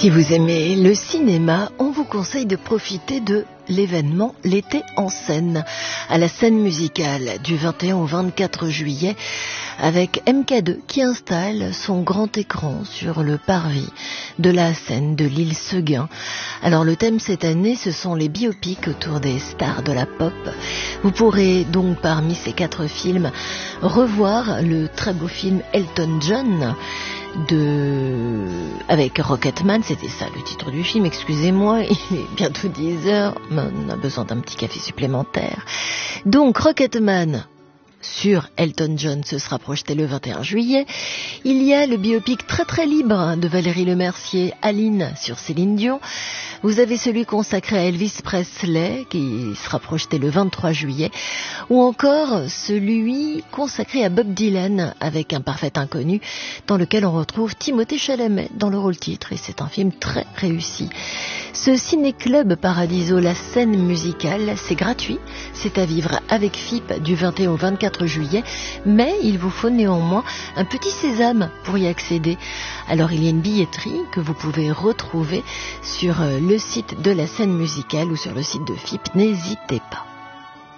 Si vous aimez le cinéma, on vous conseille de profiter de l'événement L'été en scène, à la scène musicale du 21 au 24 juillet, avec MK2 qui installe son grand écran sur le parvis de la scène de l'île Seguin. Alors le thème cette année, ce sont les biopics autour des stars de la pop. Vous pourrez donc parmi ces 4 films revoir le très beau film Elton John avec Rocketman, c'était ça le titre du film, excusez-moi, il est bientôt 10h, on a besoin d'un petit café supplémentaire. Donc Rocketman sur Elton John, ce sera projeté le 21 juillet. Il y a le biopic très très libre de Valérie Lemercier, Aline, sur Céline Dion. Vous avez celui consacré à Elvis Presley qui sera projeté le 23 juillet. Ou encore celui consacré à Bob Dylan avec Un parfait inconnu, dans lequel on retrouve Timothée Chalamet dans le rôle titre. Et c'est un film très réussi. Ce ciné-club Paradiso, la scène musicale, c'est gratuit. C'est à vivre avec FIP du 21 au 24 juillet. Mais il vous faut néanmoins un petit sésame pour y accéder. Alors il y a une billetterie que vous pouvez retrouver sur le site de la scène musicale ou sur le site de FIP. N'hésitez pas.